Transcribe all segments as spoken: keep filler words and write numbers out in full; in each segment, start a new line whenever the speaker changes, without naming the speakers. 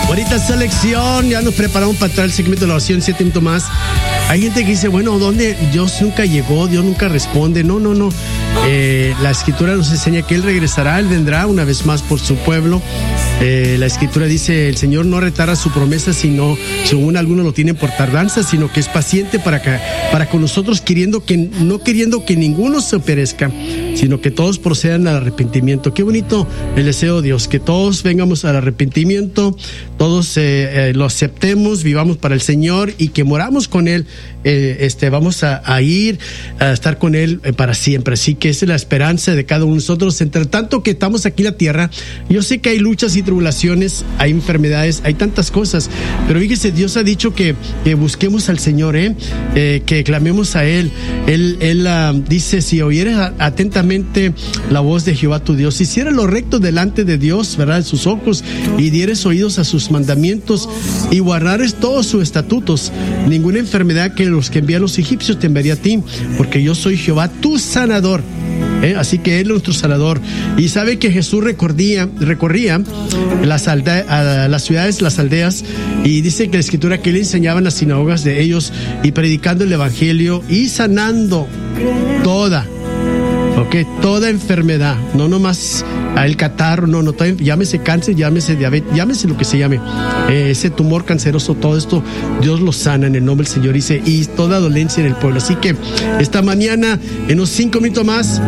Bonita selección, ya nos preparamos para entrar al segmento de la oración, siete minutos más. Hay gente que dice, bueno, ¿dónde? Dios nunca llegó, Dios nunca responde. No, no, no. Eh, la Escritura nos enseña que Él regresará, Él vendrá una vez más por su pueblo. Eh, la Escritura dice, el Señor no retarda su promesa, sino, según algunos lo tienen por tardanza, sino que es paciente para, que, para con nosotros, queriendo que, no queriendo que ninguno se perezca, sino que todos procedan al arrepentimiento. Qué bonito el deseo de Dios, que todos vengamos al arrepentimiento, todos eh, eh, lo aceptemos, vivamos para el Señor y que moramos con Él. Eh, este, vamos a, a ir a estar con Él eh, para siempre. Así que esa es la esperanza de cada uno de nosotros. Entre tanto que estamos aquí en la tierra, yo sé que hay luchas y tribulaciones, hay enfermedades, hay tantas cosas, pero fíjese, Dios ha dicho que, que busquemos al Señor, ¿eh? Eh, que clamemos a Él. Él, él uh, dice, si oyeres atentamente la voz de Jehová tu Dios, si hicieras lo recto delante de Dios, ¿verdad?, en sus ojos, y dieres oídos a sus mandamientos y guardares todos sus estatutos, ninguna enfermedad que los que envían los egipcios te enviaría a ti, porque yo soy Jehová tu sanador. ¿Eh? Así que Él es nuestro sanador. Y sabe que Jesús recorría, recorría las, alde- a las ciudades, las aldeas, y dice que la Escritura que Él enseñaba en las sinagogas de ellos y predicando el Evangelio y sanando toda, okay, toda enfermedad, no nomás el catarro, no, no, llámese cáncer, llámese diabetes, llámese lo que se llame, eh, ese tumor canceroso, todo esto, Dios lo sana en el nombre del Señor, dice, y toda dolencia en el pueblo. Así que esta mañana, en unos cinco minutos más,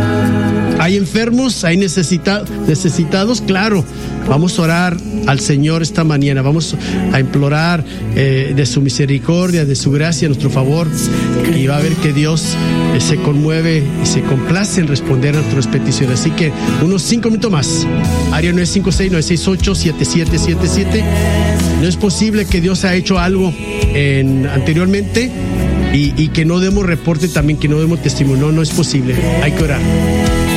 hay enfermos, hay necesita, necesitados, claro. Vamos a orar al Señor esta mañana, vamos a implorar eh, de su misericordia, de su gracia a nuestro favor, y va a ver que Dios eh, se conmueve y se complace en responder a nuestras peticiones. Así que unos cinco minutos más. Área nueve cinco seis, nueve seis ocho, siete siete siete siete. No es posible que Dios ha hecho algo en, anteriormente y, y que no demos reporte también, que no demos testimonio. No, no es posible. Hay que orar.